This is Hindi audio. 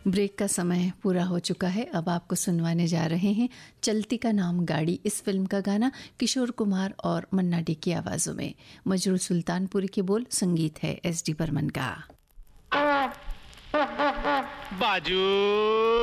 ब्रेक का समय पूरा हो चुका है। अब आपको सुनवाने जा रहे हैं चलती का नाम गाड़ी, इस फिल्म का गाना किशोर कुमार और मन्ना डे की आवाज़ों में। मजरूर सुल्तानपुरी के बोल, संगीत है एस डी बर्मन का। बाजू